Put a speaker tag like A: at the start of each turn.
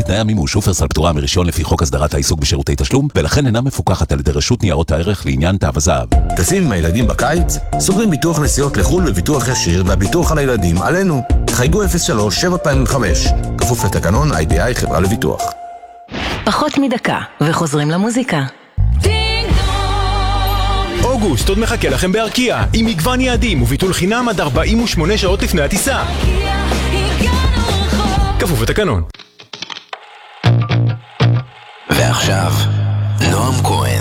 A: לתנאי המימוש. שופרסל פטורה מרישיון לפי חוק הסדרת העיסוק בשירותי תשלום, ולכן אינה מפוקחת על ידי רשות ניירות הערך לעניין תו הזהב.
B: טסים עם הילדים בקיץ? סוגרים ביטוח נסיעות לחו"ל בביטוח ישיר, והביטוח על הילדים עלינו. חייגו 03-725. כפוף לתקנון IBI חברה לביטוח.
C: פחות מדקה, וחוזרים למוזיקה.
D: אוגוסט עוד מחכה לכם בארקיע, עם מגוון יעדים וביטול חינם עד 48 שעות לפני הטיסה. כפוף לתקנון.
E: ועכשיו, נועם כהן.